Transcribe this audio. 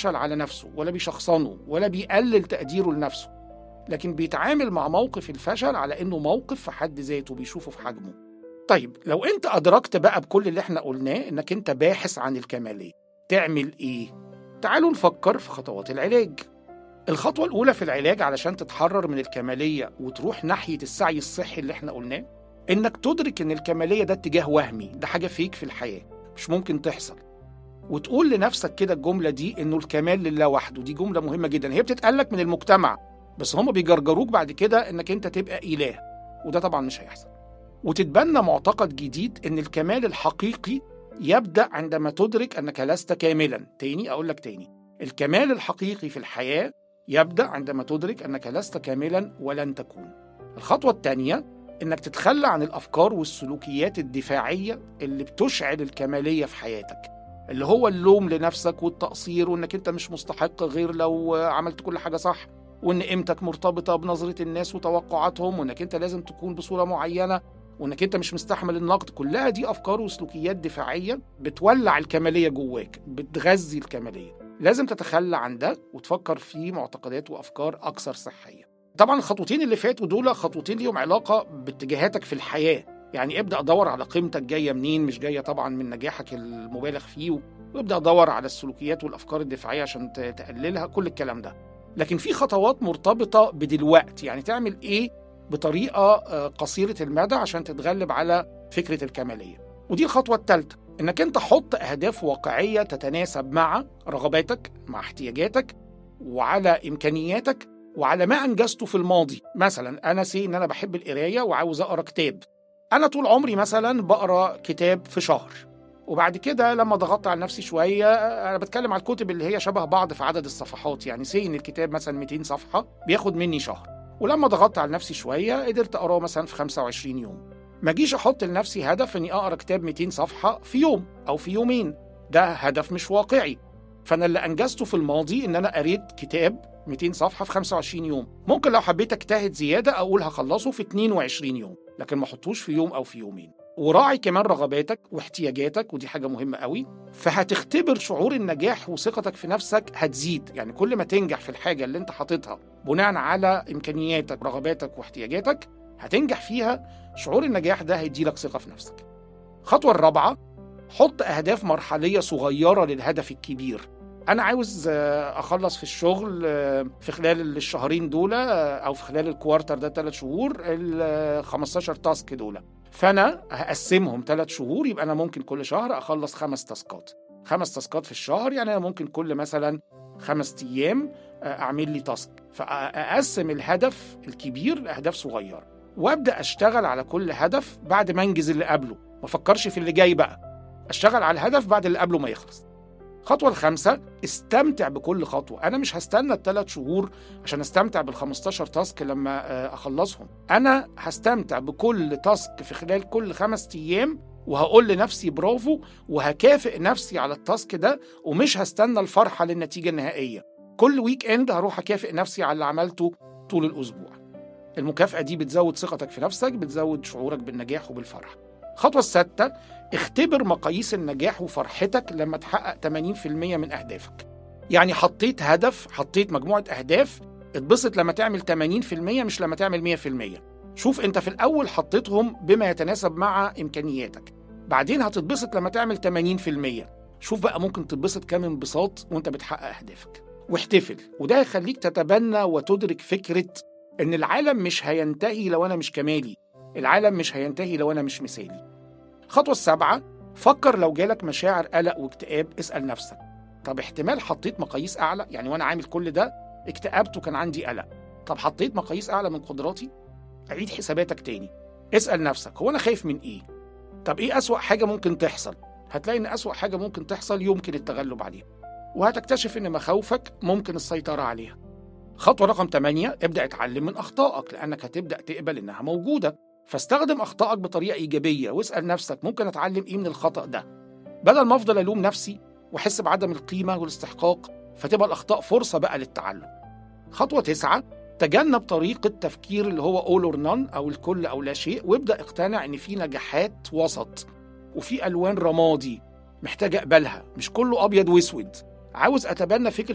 الفشل على نفسه ولا بيشخصنه ولا بيقلل تقديره لنفسه، لكن بيتعامل مع موقف الفشل على إنه موقف في حد ذاته بيشوفه في حجمه. طيب لو أنت أدركت بقى بكل اللي احنا قلناه إنك أنت باحث عن الكمالية، تعمل إيه؟ تعالوا نفكر في خطوات العلاج. الخطوة الأولى في العلاج علشان تتحرر من الكمالية وتروح ناحية السعي الصحي اللي احنا قلناه، إنك تدرك إن الكمالية ده اتجاه وهمي، ده حاجة فيك في الحياة مش ممكن تحصل، وتقول لنفسك كده الجملة دي إنه الكمال لله وحده. دي جملة مهمة جدا، هي بتتقالك من المجتمع بس هم بيجرجروك بعد كده إنك أنت تبقى إله، وده طبعا مش هيحصل. وتتبنى معتقد جديد إن الكمال الحقيقي يبدأ عندما تدرك أنك لست كاملا. تاني أقول لك تاني، الكمال الحقيقي في الحياة يبدأ عندما تدرك أنك لست كاملا ولن تكون. الخطوة الثانية إنك تتخلى عن الأفكار والسلوكيات الدفاعية اللي بتشعل الكمالية في حياتك، اللي هو اللوم لنفسك والتقصير وإنك أنت مش مستحق غير لو عملت كل حاجة صح، وإن قيمتك مرتبطة بنظرة الناس وتوقعاتهم، وإنك أنت لازم تكون بصورة معينة، وإنك أنت مش مستحمل النقد. كلها دي أفكار وسلوكيات دفاعية بتولع الكمالية جواك، بتغذي الكمالية. لازم تتخلى عن ده وتفكر في معتقدات وأفكار أكثر صحية. طبعا الخطوتين اللي فاتوا دول خطوتين ليهم علاقة باتجاهاتك في الحياة، يعني ابدأ أدور على قيمتك جاية منين، مش جاية طبعا من نجاحك المبالغ فيه، وابدأ أدور على السلوكيات والأفكار الدفاعية عشان تقللها، كل الكلام ده. لكن في خطوات مرتبطة بدلوقتي، يعني تعمل إيه بطريقة قصيرة المدى عشان تتغلب على فكرة الكمالية. ودي الخطوة الثالثة، إنك أنت حط أهداف واقعية تتناسب مع رغباتك، مع احتياجاتك، وعلى إمكانياتك، وعلى ما أنجزته في الماضي. مثلا أنا إن أنا بحب القراية وعاوز أقرأ كتاب، أنا طول عمري مثلا بقرأ كتاب في شهر، وبعد كده لما ضغطت على نفسي شوية، أنا بتكلم على الكتب اللي هي شبه بعض في عدد الصفحات، يعني إن الكتاب مثلا 200 صفحة بياخد مني شهر، ولما ضغطت على نفسي شوية قدرت أقرأه مثلا في 25 يوم. ما جيش أحط لنفسي هدف إني أقرأ كتاب 200 صفحة في يوم أو في يومين، ده هدف مش واقعي. فأنا اللي أنجزته في الماضي إن أنا قريت كتاب 200 صفحة في 25 يوم. ممكن لو حبيت أجتهد زيادة أقول هخلصه في 22 يوم، لكن ما أحطوش في يوم أو في يومين. وراعي كمان رغباتك واحتياجاتك، ودي حاجة مهمة قوي. فهتختبر شعور النجاح وثقتك في نفسك هتزيد، يعني كل ما تنجح في الحاجة اللي انت حاططها بناء على إمكانياتك رغباتك واحتياجاتك هتنجح فيها، شعور النجاح ده هيديلك ثقة في نفسك. الخطوة الرابعة، حط أهداف مرحلية صغيرة للهدف الكبير. أنا عاوز أخلص في الشغل في خلال الشهرين دول، أو في خلال الكوارتر ده 3 شهور، ال 15 تاسك دول، فأنا هقسمهم 3 شهور، يبقى أنا ممكن كل شهر أخلص 5 تاسكات. 5 تاسكات في الشهر، يعني أنا ممكن كل مثلا 5 أيام أعمل لي تاسك. فأقسم الهدف الكبير لأهداف صغيرة، وأبدأ أشتغل على كل هدف بعد ما أنجز اللي قبله، ما أفكرش في اللي جاي بقى، أشتغل على الهدف بعد اللي قبله ما يخلص. الخطوة الخامسة، استمتع بكل خطوة. أنا مش هستنى 3 شهور عشان استمتع بال15 تاسك لما أخلصهم، أنا هستمتع بكل تاسك في خلال كل 5 أيام، وهقول لنفسي برافو، وهكافئ نفسي على التاسك ده، ومش هستنى الفرحة للنتيجة النهائية. كل ويك اند هروح أكافئ نفسي على اللي عملته طول الأسبوع. المكافأة دي بتزود ثقتك في نفسك، بتزود شعورك بالنجاح وبالفرح. الخطوة السادسة، اختبر مقاييس النجاح وفرحتك لما تحقق 80% من أهدافك. يعني حطيت هدف، حطيت مجموعة أهداف، اتبسط لما تعمل 80% مش لما تعمل 100%. شوف انت في الأول حطيتهم بما يتناسب مع إمكانياتك، بعدين هتتبسط لما تعمل 80%. شوف بقى ممكن تتبسط كام انبساط وانت بتحقق أهدافك، واحتفل. وده هيخليك تتبنى وتدرك فكرة إن العالم مش هينتهي لو أنا مش كمالي، العالم مش هينتهي لو أنا مش مثالي. الخطوة السابعة، فكر لو جالك مشاعر قلق واكتئاب، اسأل نفسك طب احتمال حطيت مقاييس أعلى؟ يعني وأنا عامل كل ده اكتئبت وكان عندي قلق، طب حطيت مقاييس أعلى من قدراتي؟ عيد حساباتك تاني، اسأل نفسك هو أنا خايف من إيه؟ طب إيه أسوأ حاجة ممكن تحصل؟ هتلاقي إن أسوأ حاجة ممكن تحصل يمكن التغلب عليها، وهتكتشف إن مخاوفك ممكن السيطرة عليها. خطوة رقم 8، ابدأ اتعلم من أخطائك، لأنك هتبدأ تقبل إنها موجودة. فاستخدم أخطائك بطريقة إيجابية، واسأل نفسك ممكن أتعلم إيه من الخطأ ده، بدل ما أفضل ألوم نفسي وأحس بعدم القيمة والاستحقاق، فتبقى الأخطاء فرصة بقى للتعلم. خطوة 9، تجنب طريقة تفكير اللي هو all or none، أو الكل أو لا شيء، وابدأ اقتنع إن في نجاحات وسط وفي ألوان رمادي محتاج أقبلها، مش كله أبيض وأسود. عاوز أتبنى فكرة